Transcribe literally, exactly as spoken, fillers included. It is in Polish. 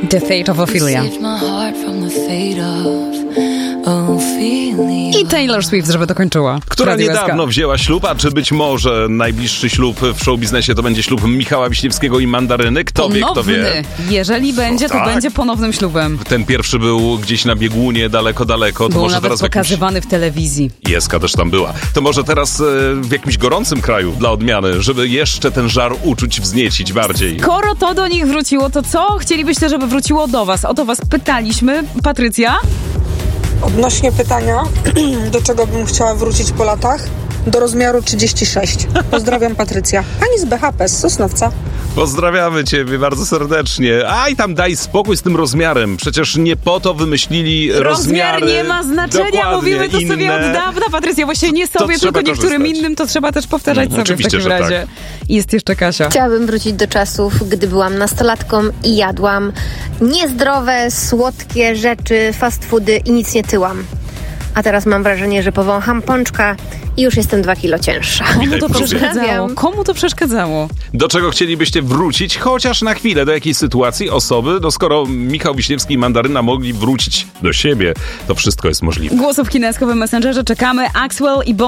The Fate of Ophelia. I Taylor Swift, żeby dokończyła. Która niedawno wzięła ślub, a czy być może najbliższy ślub w showbiznesie to będzie ślub Michała Wiśniewskiego i Mandaryny? Kto Ponowny. wie, kto wie. Jeżeli będzie, no to tak. będzie ponownym ślubem. Ten pierwszy był gdzieś na biegunie, daleko, daleko. To Był może nawet teraz pokazywany w, jakimś... w telewizji. jakimś... Jeska też tam była. To może teraz e, w jakimś gorącym kraju dla odmiany, żeby jeszcze ten żar uczuć, wzniecić bardziej. Skoro to do nich wróciło, to co chcielibyście, żeby wróciło do was? O to was pytaliśmy. Patrycja? Odnośnie pytania, do czego bym chciała wrócić po latach? Do rozmiaru trzydzieści sześć. Pozdrawiam, Patrycja. Pani z B H P z Sosnowca. Pozdrawiamy ciebie bardzo serdecznie. Aj, tam daj spokój z tym rozmiarem. Przecież nie po to wymyślili Rozmiar rozmiary. nie ma znaczenia, Dokładnie, mówimy to inne. sobie od dawna, Patrycja. Właściwie nie To sobie, trzeba tylko niektórym korzystać. innym, to trzeba też powtarzać Mm, sobie w oczywiście, takim że razie. tak. I jest jeszcze Kasia. Chciałabym wrócić do czasów, gdy byłam nastolatką i jadłam niezdrowe, słodkie rzeczy, fast foody i nic nie tyłam. A teraz mam wrażenie, że powącham pączka i już jestem dwa kilo cięższa. Komu to przeszkadzało? Pozdrawiam. Komu to przeszkadzało? Do czego chcielibyście wrócić, chociaż na chwilę, do jakiej sytuacji, osoby? No skoro Michał Wiśniewski i Mandaryna mogli wrócić do siebie, to wszystko jest możliwe. Głosów w kineskowym Messengerze czekamy. Axwell i Bon